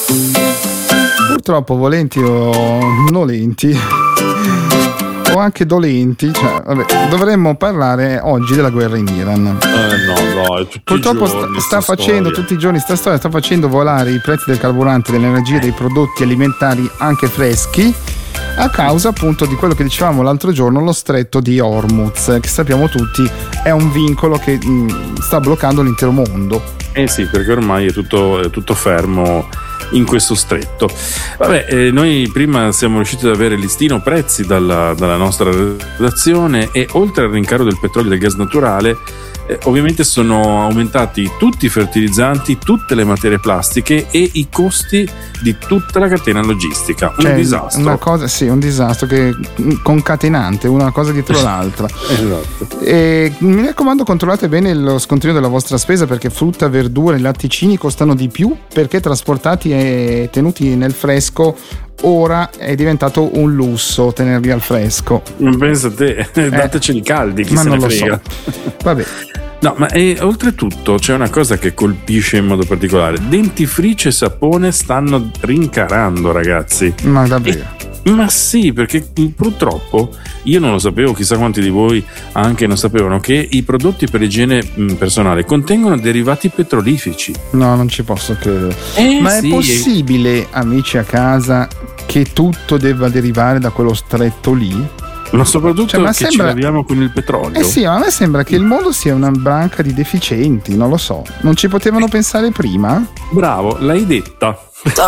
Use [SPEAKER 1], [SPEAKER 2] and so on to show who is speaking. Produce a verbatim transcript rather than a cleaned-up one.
[SPEAKER 1] Purtroppo, volenti o nolenti, o anche dolenti, cioè, vabbè, dovremmo parlare oggi della guerra in Iran.
[SPEAKER 2] Eh no, no, tutti
[SPEAKER 1] Purtroppo
[SPEAKER 2] i giorni,
[SPEAKER 1] sta, sta facendo
[SPEAKER 2] storia.
[SPEAKER 1] tutti i giorni sta storia sta facendo volare i prezzi del carburante, dell'energia, dei prodotti alimentari anche freschi, a causa appunto di quello che dicevamo l'altro giorno, lo stretto di Hormuz, che sappiamo tutti è un vincolo che mh, sta bloccando l'intero mondo.
[SPEAKER 2] Eh sì, perché ormai è tutto, è tutto fermo in questo stretto. Vabbè, eh, noi prima siamo riusciti ad avere il listino prezzi dalla, dalla nostra redazione, e oltre al rincaro del petrolio e del gas naturale, eh, ovviamente sono aumentati tutti i fertilizzanti, tutte le materie plastiche e i costi di tutta la catena logistica. Un
[SPEAKER 1] Cioè,
[SPEAKER 2] disastro.
[SPEAKER 1] Una cosa, sì, un disastro che concatenante, una cosa dietro l'altra.
[SPEAKER 2] Esatto.
[SPEAKER 1] E mi raccomando, controllate bene lo scontrino della vostra spesa, perché frutta, verdura e latticini costano di più perché trasportati e tenuti nel fresco. Ora è diventato un lusso tenerli al fresco.
[SPEAKER 2] Pensa a te, dateceli caldi, chi
[SPEAKER 1] ma
[SPEAKER 2] se
[SPEAKER 1] non
[SPEAKER 2] ne
[SPEAKER 1] lo
[SPEAKER 2] frega.
[SPEAKER 1] so. Vabbè.
[SPEAKER 2] No, ma e, oltretutto c'è una cosa che colpisce in modo particolare: dentifricio e sapone stanno rincarando, ragazzi.
[SPEAKER 1] Ma davvero?
[SPEAKER 2] E, ma sì, perché purtroppo io non lo sapevo, chissà quanti di voi anche non sapevano, che i prodotti per igiene personale contengono derivati petroliferi.
[SPEAKER 1] No, non ci posso credere.
[SPEAKER 2] Eh,
[SPEAKER 1] ma
[SPEAKER 2] sì,
[SPEAKER 1] è possibile, amici a casa, che tutto debba derivare da quello stretto lì?
[SPEAKER 2] Ma soprattutto
[SPEAKER 1] cioè, ma
[SPEAKER 2] che
[SPEAKER 1] sembra...
[SPEAKER 2] ci laviamo con il petrolio.
[SPEAKER 1] Eh sì, ma a me sembra che il mondo sia una branca di deficienti, non lo so. Non ci potevano pensare prima?
[SPEAKER 2] Bravo, l'hai detta.